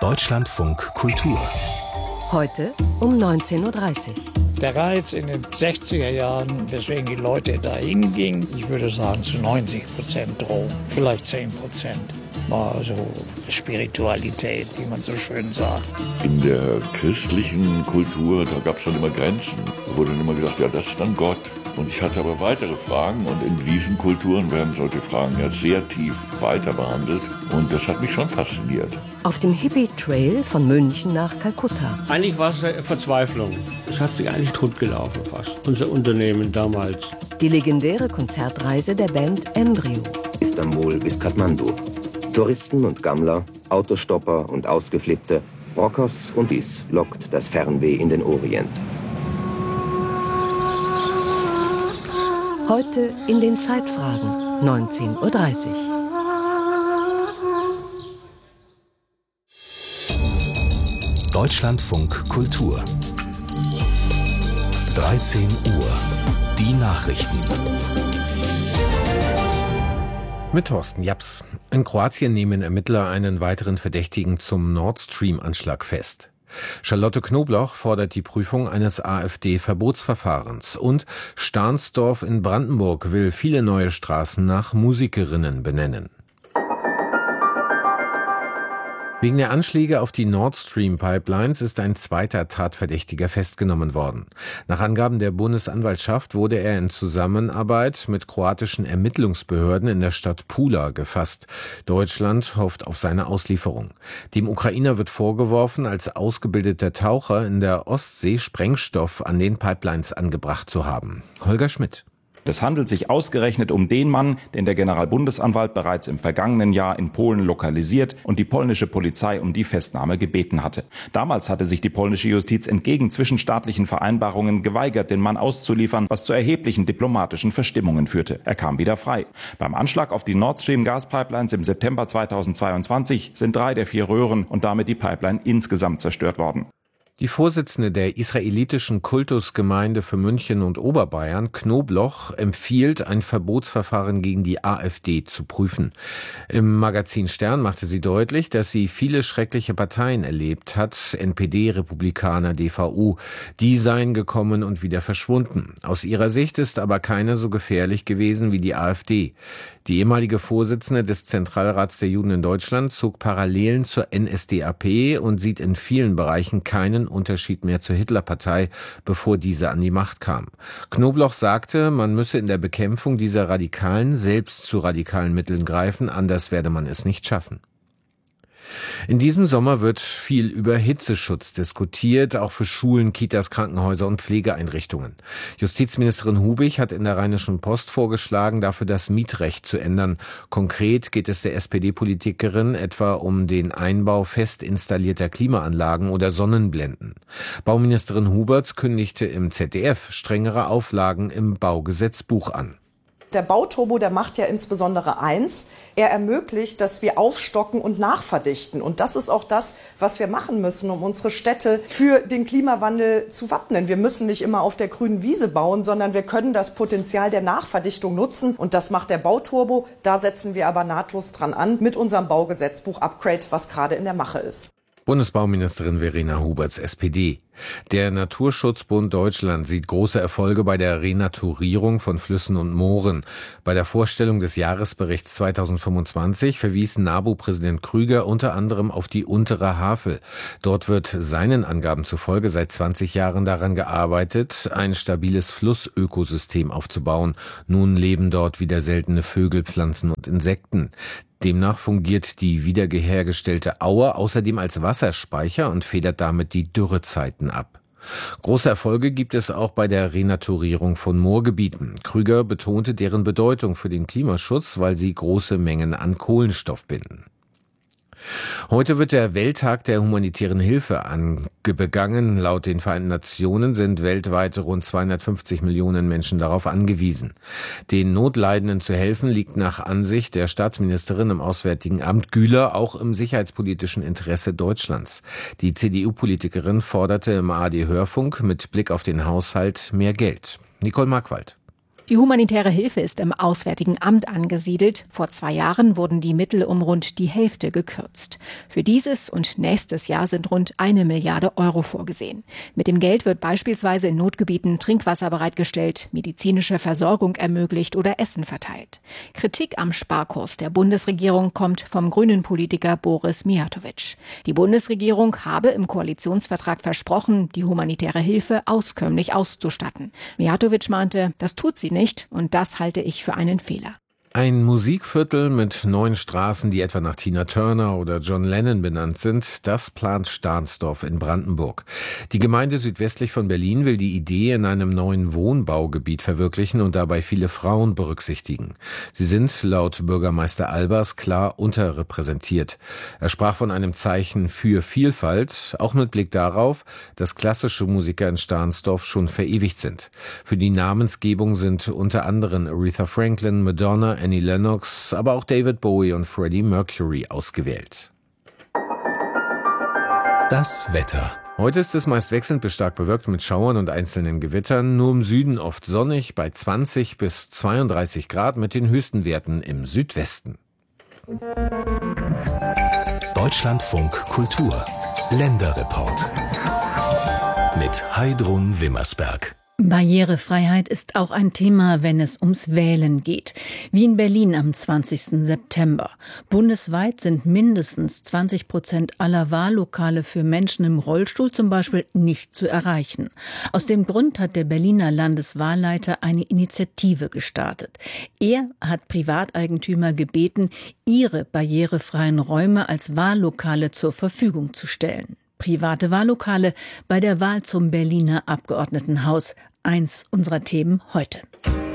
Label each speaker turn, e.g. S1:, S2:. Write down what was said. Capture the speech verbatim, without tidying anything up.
S1: Deutschlandfunk Kultur.
S2: Heute um neunzehn Uhr dreißig.
S3: Der Reiz in den sechziger Jahren, weswegen die Leute dahin gingen, ich würde sagen zu neunzig Prozent Drogen, vielleicht zehn Prozent. War so Spiritualität, wie man so schön sagt.
S4: In der christlichen Kultur, da gab es schon immer Grenzen. Da wurde dann immer gesagt, ja, das ist dann Gott. Und ich hatte aber weitere Fragen und in diesen Kulturen werden solche Fragen ja sehr tief weiter behandelt. Und das hat mich schon fasziniert.
S2: Auf dem Hippie-Trail von München nach Kalkutta.
S5: Eigentlich war es eine Verzweiflung. Es hat sich eigentlich totgelaufen fast, unser Unternehmen damals.
S2: Die legendäre Konzertreise der Band Embryo.
S6: Istanbul bis Kathmandu. Touristen und Gammler, Autostopper und Ausgeflippte, Rockers und dies lockt das Fernweh in den Orient.
S2: Heute in den Zeitfragen, neunzehn Uhr dreißig.
S1: Deutschlandfunk Kultur. dreizehn Uhr. Die Nachrichten.
S7: Mit Thorsten Japs. In Kroatien nehmen Ermittler einen weiteren Verdächtigen zum Nord Stream-Anschlag fest. Charlotte Knobloch fordert die Prüfung eines AfD-Verbotsverfahrens und Stahnsdorf in Brandenburg will viele neue Straßen nach Musikerinnen benennen. Wegen der Anschläge auf die Nord Stream Pipelines ist ein zweiter Tatverdächtiger festgenommen worden. Nach Angaben der Bundesanwaltschaft wurde er in Zusammenarbeit mit kroatischen Ermittlungsbehörden in der Stadt Pula gefasst. Deutschland hofft auf seine Auslieferung. Dem Ukrainer wird vorgeworfen, als ausgebildeter Taucher in der Ostsee Sprengstoff an den Pipelines angebracht zu haben. Holger Schmidt.
S8: Es handelt sich ausgerechnet um den Mann, den der Generalbundesanwalt bereits im vergangenen Jahr in Polen lokalisiert und die polnische Polizei um die Festnahme gebeten hatte. Damals hatte sich die polnische Justiz entgegen zwischenstaatlichen Vereinbarungen geweigert, den Mann auszuliefern, was zu erheblichen diplomatischen Verstimmungen führte. Er kam wieder frei. Beim Anschlag auf die Nord Stream Gaspipelines im September zweitausendzweiundzwanzig sind drei der vier Röhren und damit die Pipeline insgesamt zerstört worden.
S7: Die Vorsitzende der israelitischen Kultusgemeinde für München und Oberbayern, Knobloch, empfiehlt, ein Verbotsverfahren gegen die AfD zu prüfen. Im Magazin Stern machte sie deutlich, dass sie viele schreckliche Parteien erlebt hat, N P D, Republikaner, D V U. Die seien gekommen und wieder verschwunden. Aus ihrer Sicht ist aber keine so gefährlich gewesen wie die AfD. Die ehemalige Vorsitzende des Zentralrats der Juden in Deutschland zog Parallelen zur N S D A P und sieht in vielen Bereichen keinen Unterschied mehr zur Hitlerpartei, bevor diese an die Macht kam. Knobloch sagte, man müsse in der Bekämpfung dieser Radikalen selbst zu radikalen Mitteln greifen, anders werde man es nicht schaffen. In diesem Sommer wird viel über Hitzeschutz diskutiert, auch für Schulen, Kitas, Krankenhäuser und Pflegeeinrichtungen. Justizministerin Hubig hat in der Rheinischen Post vorgeschlagen, dafür das Mietrecht zu ändern. Konkret geht es der S P D-Politikerin etwa um den Einbau fest installierter Klimaanlagen oder Sonnenblenden. Bauministerin Huberts kündigte im Z D F strengere Auflagen im Baugesetzbuch an.
S9: Der Bauturbo, der macht ja insbesondere eins, er ermöglicht, dass wir aufstocken und nachverdichten. Und das ist auch das, was wir machen müssen, um unsere Städte für den Klimawandel zu wappnen. Wir müssen nicht immer auf der grünen Wiese bauen, sondern wir können das Potenzial der Nachverdichtung nutzen. Und das macht der Bauturbo. Da setzen wir aber nahtlos dran an mit unserem Baugesetzbuch-Upgrade, was gerade in der Mache ist.
S7: Bundesbauministerin Verena Huberts, S P D. Der Naturschutzbund Deutschland sieht große Erfolge bei der Renaturierung von Flüssen und Mooren. Bei der Vorstellung des Jahresberichts zweitausendfünfundzwanzig verwies NABU-Präsident Krüger unter anderem auf die Untere Havel. Dort wird seinen Angaben zufolge seit zwanzig Jahren daran gearbeitet, ein stabiles Flussökosystem aufzubauen. Nun leben dort wieder seltene Vögel, Pflanzen und Insekten. Demnach fungiert die wiederhergestellte Aue außerdem als Wasserspeicher und federt damit die Dürrezeiten ab. Große Erfolge gibt es auch bei der Renaturierung von Moorgebieten. Krüger betonte deren Bedeutung für den Klimaschutz, weil sie große Mengen an Kohlenstoff binden. Heute wird der Welttag der humanitären Hilfe begangen. Laut den Vereinten Nationen sind weltweit rund zweihundertfünfzig Millionen Menschen darauf angewiesen. Den Notleidenden zu helfen liegt nach Ansicht der Staatsministerin im Auswärtigen Amt Güler auch im sicherheitspolitischen Interesse Deutschlands. Die C D U-Politikerin forderte im A R D-Hörfunk mit Blick auf den Haushalt mehr Geld. Nicole Markwald.
S10: Die humanitäre Hilfe ist im Auswärtigen Amt angesiedelt. Vor zwei Jahren wurden die Mittel um rund die Hälfte gekürzt. Für dieses und nächstes Jahr sind rund eine Milliarde Euro vorgesehen. Mit dem Geld wird beispielsweise in Notgebieten Trinkwasser bereitgestellt, medizinische Versorgung ermöglicht oder Essen verteilt. Kritik am Sparkurs der Bundesregierung kommt vom grünen Politiker Boris Mijatovic. Die Bundesregierung habe im Koalitionsvertrag versprochen, die humanitäre Hilfe auskömmlich auszustatten. Mijatovic meinte, das tut sie nicht. Nicht, und das halte ich für einen Fehler.
S7: Ein Musikviertel mit neun Straßen, die etwa nach Tina Turner oder John Lennon benannt sind, das plant Stahnsdorf in Brandenburg. Die Gemeinde südwestlich von Berlin will die Idee in einem neuen Wohnbaugebiet verwirklichen und dabei viele Frauen berücksichtigen. Sie sind laut Bürgermeister Albers klar unterrepräsentiert. Er sprach von einem Zeichen für Vielfalt, auch mit Blick darauf, dass klassische Musiker in Stahnsdorf schon verewigt sind. Für die Namensgebung sind unter anderem Aretha Franklin, Madonna, Annie Lennox, aber auch David Bowie und Freddie Mercury ausgewählt.
S1: Das Wetter.
S7: Heute ist es meist wechselnd bis stark bewölkt mit Schauern und einzelnen Gewittern. Nur im Süden oft sonnig bei zwanzig bis zweiunddreißig Grad mit den höchsten Werten im Südwesten.
S1: Deutschlandfunk Kultur. Länderreport. Mit Heidrun Wimmersberg.
S11: Barrierefreiheit ist auch ein Thema, wenn es ums Wählen geht. Wie in Berlin am zwanzigsten September. Bundesweit sind mindestens zwanzig Prozent aller Wahllokale für Menschen im Rollstuhl zum Beispiel nicht zu erreichen. Aus dem Grund hat der Berliner Landeswahlleiter eine Initiative gestartet. Er hat Privateigentümer gebeten, ihre barrierefreien Räume als Wahllokale zur Verfügung zu stellen. Private Wahllokale bei der Wahl zum Berliner Abgeordnetenhaus. Eins unserer Themen heute.